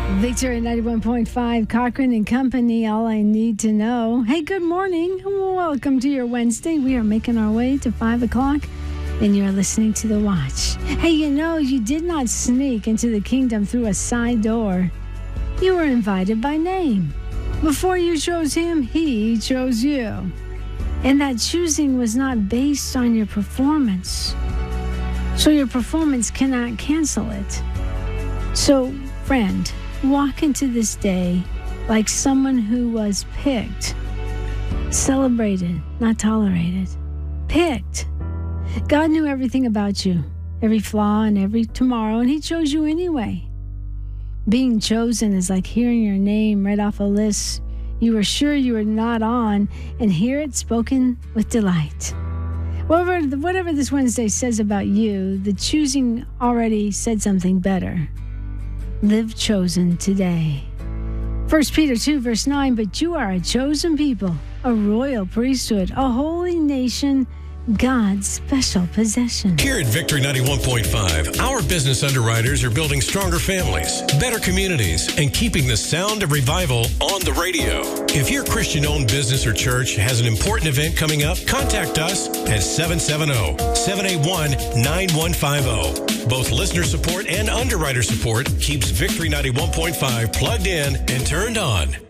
Victor at 91.5, Cochran and Company, all I need to know. Hey, good morning. Welcome to your Wednesday. We are making our way to 5 o'clock, and you're listening to The Watch. Hey, you did not sneak into the kingdom through a side door. You were invited by name. Before you chose him, he chose you. And that choosing was not based on your performance. So your performance cannot cancel it. So, friend, walk into this day like someone who was picked, celebrated, not tolerated. Picked. God knew everything about you, every flaw and every tomorrow, and he chose you anyway. Being chosen is like hearing your name right off a list you were sure you were not on, and hear it spoken with delight. Whatever this Wednesday says about you, the choosing already said something better. Live chosen today. 1 Peter 2, verse 9, but you are a chosen people, a royal priesthood, a holy nation, God's special possession. Here at Victory 91.5, our business underwriters are building stronger families, better communities, and keeping the sound of revival on the radio. If your Christian-owned business or church has an important event coming up, contact us at 770-781-9150. Both listener support and underwriter support keeps Victory 91.5 plugged in and turned on.